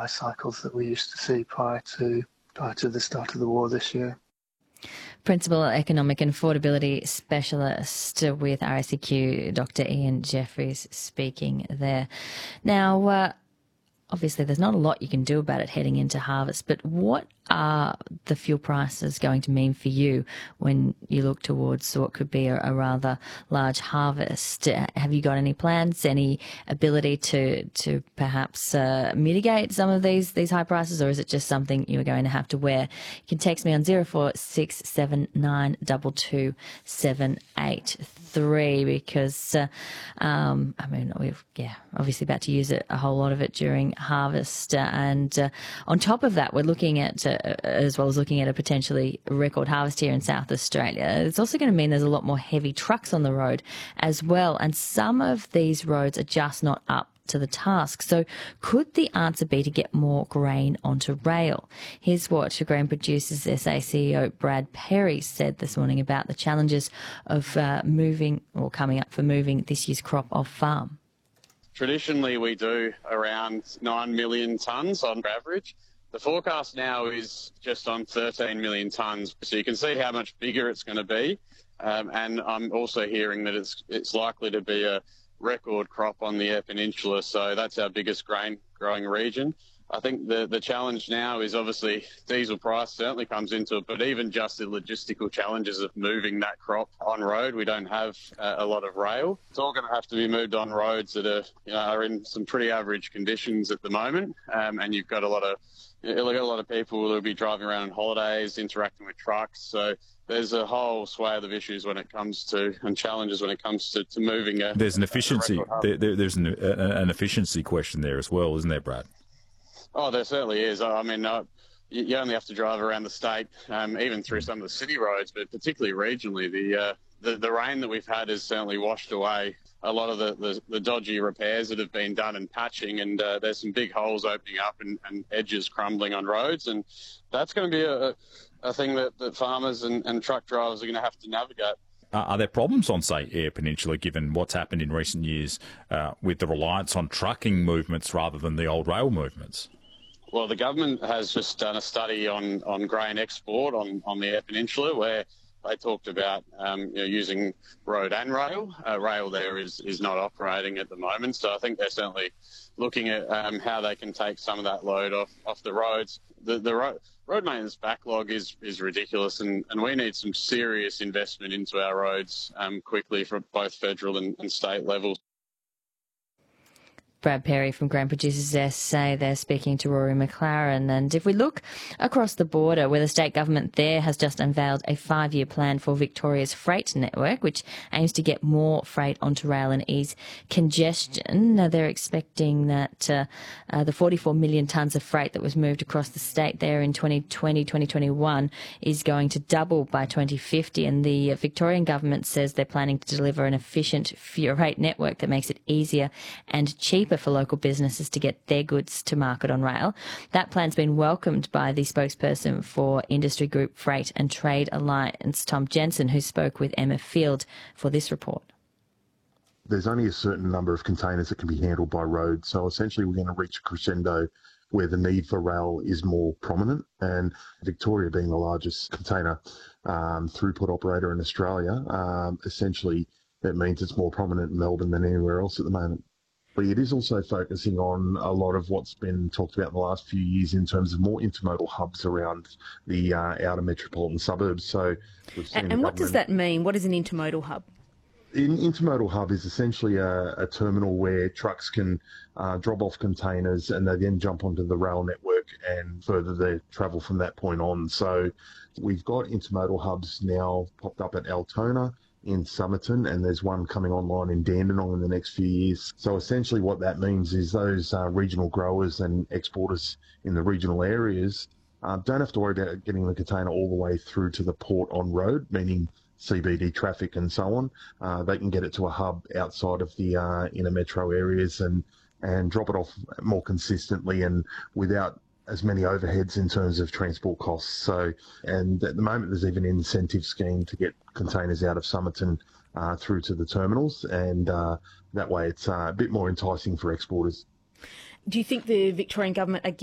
price cycles that we used to see prior to the start of the war this year. Principal Economic and Affordability Specialist with RACQ, Dr. Ian Jeffries, speaking there. Now, obviously there's not a lot you can do about it heading into harvest, but what are the fuel prices going to mean for you when you look towards what could be a rather large harvest? Have you got any plans, any ability to perhaps mitigate some of these high prices, or is it just something you're going to have to wear? You can text me on 0467922783 because, we've obviously about to use a whole lot of it during harvest. And on top of that, we're looking at, as well as looking at a potentially record harvest here in South Australia, it's also going to mean there's a lot more heavy trucks on the road as well. And some of these roads are just not up to the task. So could the answer be to get more grain onto rail? Here's what Grain Producers SA CEO Brad Perry said this morning about the challenges of coming up for moving this year's crop off farm. Traditionally, we do around 9 million tonnes on average. The forecast now is just on 13 million tonnes, so you can see how much bigger it's going to be. And I'm also hearing that it's likely to be a record crop on the Eyre Peninsula, so that's our biggest grain growing region. I think the challenge now is obviously diesel price certainly comes into it, but even just the logistical challenges of moving that crop on road. We don't have a lot of rail. It's all going to have to be moved on roads that are in some pretty average conditions at the moment, and you've got a lot of people who will be driving around on holidays, interacting with trucks. So there's a whole swathe of issues when it comes to, and challenges when it comes to moving. There's an efficiency. There's an efficiency question there as well, isn't there, Brad? Oh, there certainly is. I mean, you only have to drive around the state, even through some of the city roads, but particularly regionally. The rain that we've had has certainly washed away a lot of the dodgy repairs that have been done and patching, and there's some big holes opening up and edges crumbling on roads, and that's going to be a thing that farmers and truck drivers are going to have to navigate. Are there problems on, say, Eyre Peninsula, given what's happened in recent years with the reliance on trucking movements rather than the old rail movements? Well, the government has just done a study on grain export on the Eyre Peninsula where they talked about using road and rail. Rail there is not operating at the moment, so I think they're certainly looking at how they can take some of that load off the roads. The road maintenance backlog is ridiculous, and we need some serious investment into our roads quickly from both federal and state levels. Brad Perry from Grain Producers SA there speaking to Rory McLaren. And if we look across the border, where the state government there has just unveiled a 5-year plan for Victoria's freight network, which aims to get more freight onto rail and ease congestion. Now, they're expecting that the 44 million tonnes of freight that was moved across the state there in 2020-2021 is going to double by 2050. And the Victorian government says they're planning to deliver an efficient freight network that makes it easier and cheaper for local businesses to get their goods to market on rail. That plan's been welcomed by the spokesperson for industry group Freight and Trade Alliance, Tom Jensen, who spoke with Emma Field for this report. There's only a certain number of containers that can be handled by road, so essentially we're going to reach a crescendo where the need for rail is more prominent, and Victoria being the largest container throughput operator in Australia, essentially that means it's more prominent in Melbourne than anywhere else at the moment. But it is also focusing on a lot of what's been talked about in the last few years in terms of more intermodal hubs around the outer metropolitan suburbs. So, and what does that mean? What is an intermodal hub? An intermodal hub is essentially a terminal where trucks can drop off containers and they then jump onto the rail network and further their travel from that point on. So we've got intermodal hubs now popped up at Altona, in Somerton, and there's one coming online in Dandenong in the next few years. So essentially what that means is those regional growers and exporters in the regional areas don't have to worry about getting the container all the way through to the port on road, meaning CBD traffic and so on. They can get it to a hub outside of the inner metro areas and drop it off more consistently and without as many overheads in terms of transport costs. So, and at the moment there's even an incentive scheme to get containers out of Somerton through to the terminals, and that way it's a bit more enticing for exporters. Do you think the Victorian government are